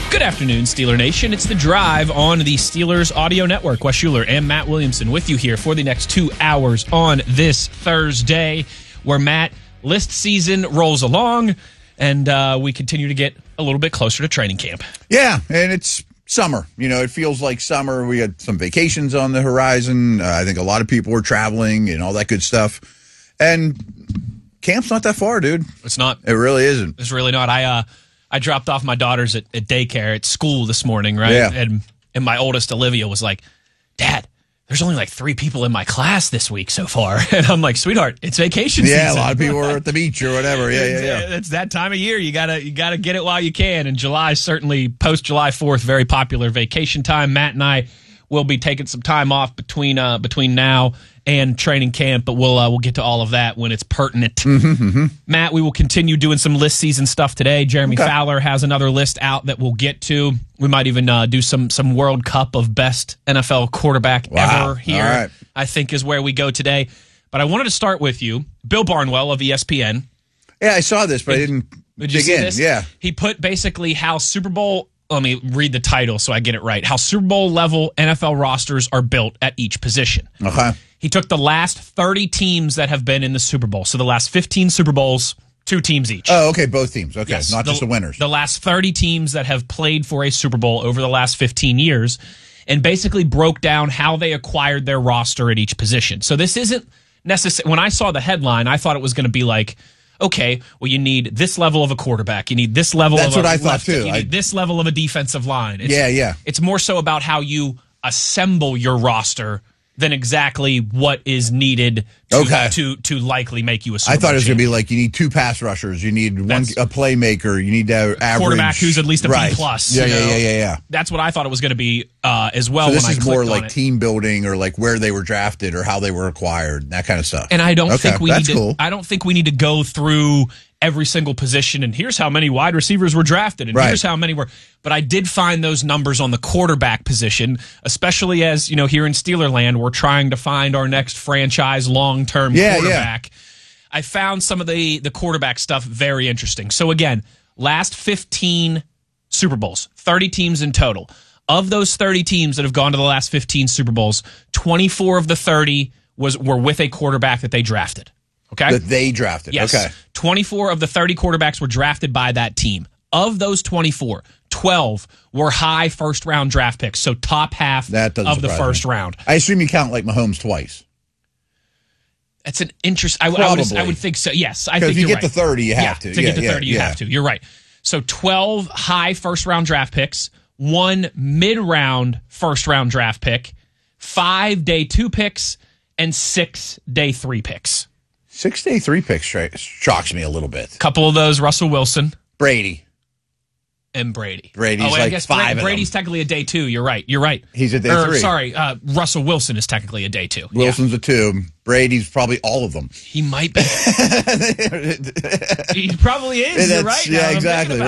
Good afternoon, Steeler Nation. It's The Drive on the Steelers Audio Network. Wes Schuler and Matt Williamson with you here for the next 2 hours on this Thursday, where Matt, list season rolls along, and we continue to get a little bit closer to training camp. Yeah, and it's summer. You know, it feels like summer. We had some vacations on the horizon. I think a lot of people were traveling and all that good stuff. And camp's not that far, dude. It's not. It really isn't. It's really not. I dropped off my daughters at daycare at school this morning, right? Yeah. And my oldest, Olivia, was like, Dad, there's only like 3 people in my class this week so far. And I'm like, sweetheart, it's vacation season. Yeah, a lot of people are at the beach or whatever. Yeah. It's that time of year. You gotta get it while you can. And July, certainly post July 4th, very popular vacation time. Matt and I will be taking some time off between now and training camp, but we'll get to all of that when it's pertinent. Matt, we will continue doing some list season stuff today. Jeremy Fowler has another list out that we'll get to. We might even do some World Cup of best NFL quarterback ever here, right. I think is where we go today. But I wanted to start with you. Bill Barnwell of ESPN. Yeah, I saw this, but I didn't Did you dig see in. this? Yeah. He put basically how Super Bowl, let me read the title so I get it right, how Super Bowl level NFL rosters are built at each position. Okay. He took the last 30 teams that have been in the Super Bowl. So the last 15 Super Bowls, 2 teams each. Oh, okay, both teams. Okay, Yes. not just the winners. The last 30 teams that have played for a Super Bowl over the last 15 years, and basically broke down how they acquired their roster at each position. So this isn't necessary. When I saw the headline, I thought it was going to be like, okay, well, you need this level of a quarterback. You need this level That's of what a I thought, left, too. You need this level of a defensive line. Yeah. It's more so about how you assemble your roster than exactly what is needed to likely make you a Super I thought Bowl it was going to champion. be like you need 2 pass rushers, you need a playmaker, you need to average Quarterback who's at least a B+. Yeah. That's what I thought it was going to be as well. So this when I is more clicked on like it. team building or like where they were drafted or how they were acquired, that kind of stuff. And I don't think we need to. Cool. I don't think we need to go through every single position and here's how many wide receivers were drafted and here's how many were. But I did find those numbers on the quarterback position, especially as, here in Steelerland, we're trying to find our next franchise long-term quarterback. I found some of the quarterback stuff very interesting. So again, last 15 Super Bowls, 30 teams in total. Of those 30 teams that have gone to the last 15 Super Bowls, 24 of the 30 were with a quarterback that they drafted. Okay? That they drafted. Yes. Okay. 24 of the 30 quarterbacks were drafted by that team. Of those 24, 12 were high first-round draft picks, so top half That doesn't of the surprise first me. round. I assume you count like Mahomes twice. That's an interest. I would think so. Yes, I think Because if you you're get right. to 30, you have to. To get to 30, you have to. You're right. So 12 high first-round draft picks, 1 mid-round first-round draft pick, 5 day 2 picks, and 6 day 3 picks. 6 day 3 picks shocks me a little bit. Couple of those, Russell Wilson Brady. and Brady. Brady's I like guess 5 of Brady's them. technically a day 2. You're right. He's a day 3. Sorry, Russell Wilson is technically a day 2. Wilson's a 2. Brady's probably all of them. He might be. He probably is. You're right. Yeah, Now that I'm thinking exactly. about